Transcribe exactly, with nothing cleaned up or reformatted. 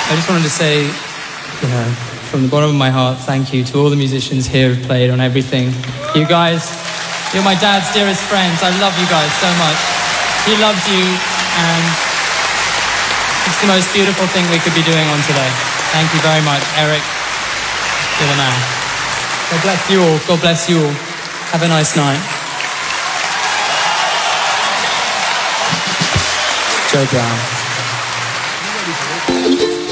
I just wanted to say, you know, from the bottom of my heart, thank you to all the musicians here who've played on everything. You guys, you're my dad's dearest friends. I love you guys so much. He loves you, and it's the most beautiful thing we could be doing on today. Thank you very much, Eric. You're the man. God bless you all. God bless you all. Have a nice night. Joe Brown.